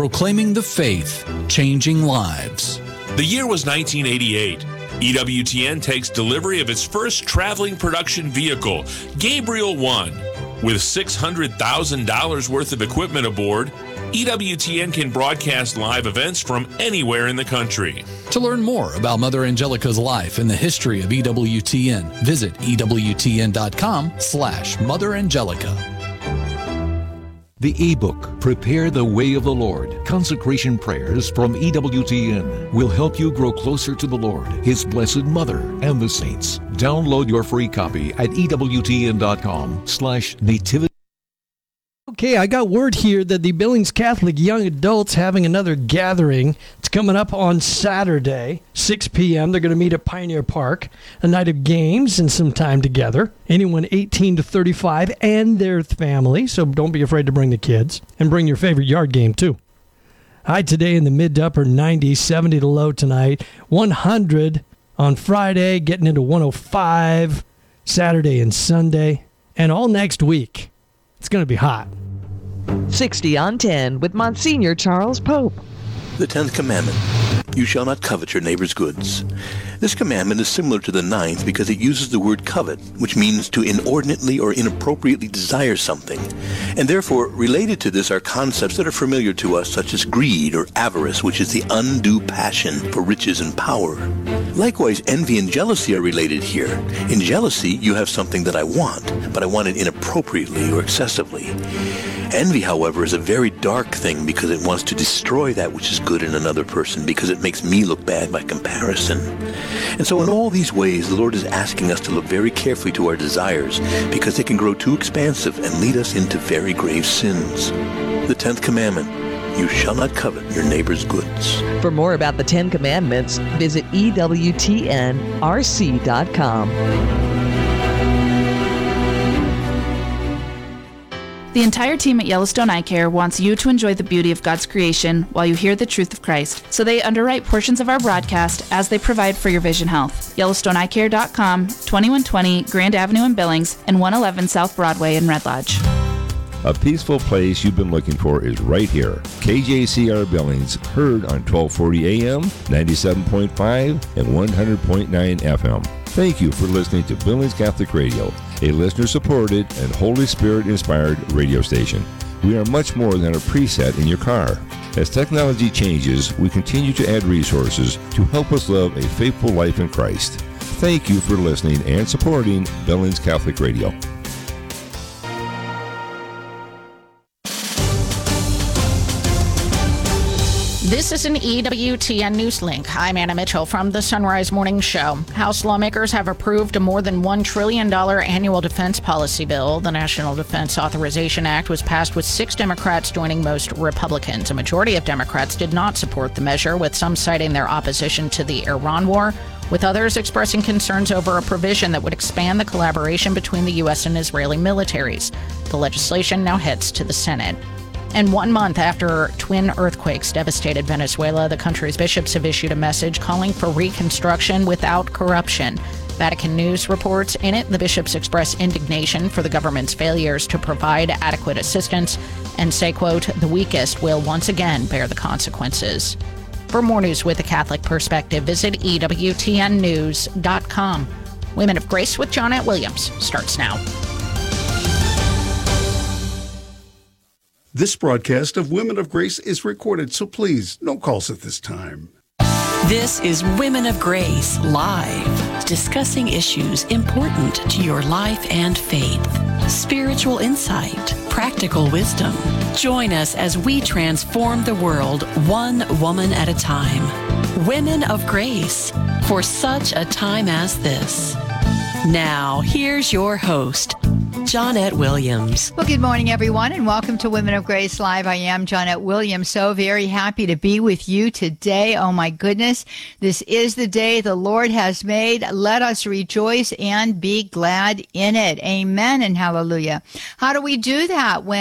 proclaiming the faith, changing lives. The year was 1988. EWTN takes delivery of its first traveling production vehicle, Gabriel 1. With $600,000 worth of equipment aboard, EWTN can broadcast live events from anywhere in the country. To learn more about Mother Angelica's life and the history of EWTN, visit EWTN.com/Mother Angelica. The ebook, Prepare the Way of the Lord, Consecration Prayers from EWTN, will help you grow closer to the Lord, His Blessed Mother, and the saints. Download your free copy at EWTN.com/nativity. Okay, I got word here that the Billings Catholic Young Adults having another gathering. It's coming up on Saturday, 6 p.m. They're going to meet at Pioneer Park, a night of games and some time together. Anyone 18 to 35 and their family, so don't be afraid to bring the kids. And bring your favorite yard game, too. High today in the mid to upper 90s, 70 to low tonight. 100 on Friday, getting into 105 Saturday and Sunday. And all next week, it's going to be hot. 60 on 10 with Monsignor Charles Pope. The 10th commandment, you shall not covet your neighbor's goods. This commandment is similar to the 9th because it uses the word covet, which means to inordinately or inappropriately desire something. And therefore, related to this are concepts that are familiar to us, such as greed or avarice, which is the undue passion for riches and power. Likewise, envy and jealousy are related here. In jealousy, you have something that I want, but I want it inappropriately or excessively. Envy, however, is a very dark thing because it wants to destroy that which is good in another person because it makes me look bad by comparison. And so in all these ways, the Lord is asking us to look very carefully to our desires because they can grow too expansive and lead us into very grave sins. The 10th commandment, you shall not covet your neighbor's goods. For more about the 10 Commandments, visit EWTNRC.com. The entire team at Yellowstone Eye Care wants you to enjoy the beauty of God's creation while you hear the truth of Christ. So they underwrite portions of our broadcast as they provide for your vision health. YellowstoneEyeCare.com, 2120 Grand Avenue in Billings, and 111 South Broadway in Red Lodge. A peaceful place you've been looking for is right here. KJCR Billings, heard on 1240 AM, 97.5, and 100.9 FM. Thank you for listening to Billings Catholic Radio, a listener-supported and Holy Spirit-inspired radio station. We are much more than a preset in your car. As technology changes, we continue to add resources to help us live a faithful life in Christ. Thank you for listening and supporting Billings Catholic Radio. This is an EWTN News Link. I'm Anna Mitchell from the Sunrise Morning Show. House lawmakers have approved a more than $1 trillion annual defense policy bill. The National Defense Authorization Act was passed with 6 Democrats joining most Republicans. A majority of Democrats did not support the measure, with some citing their opposition to the Iran war, with others expressing concerns over a provision that would expand the collaboration between the U.S. and Israeli militaries. The legislation now heads to the Senate. And 1 month after twin earthquakes devastated Venezuela, the country's bishops have issued a message calling for reconstruction without corruption. Vatican News reports in it the bishops express indignation for the government's failures to provide adequate assistance and say, quote, the weakest will once again bear the consequences. For more news with a Catholic perspective, visit EWTNnews.com. Women of Grace with Johnette Williams starts now. This broadcast of Women of Grace is recorded, so please, no calls at this time. This is Women of Grace Live, discussing issues important to your life and faith. Spiritual insight, practical wisdom. Join us as we transform the world one woman at a time. Women of Grace, for such a time as this. Now, here's your host, Johnette Williams. Well, good morning, everyone, and welcome to Women of Grace Live. I am Johnette Williams. So very happy to be with you today. Oh, my goodness. This is the day the Lord has made. Let us rejoice and be glad in it. Amen and hallelujah. How do we do that when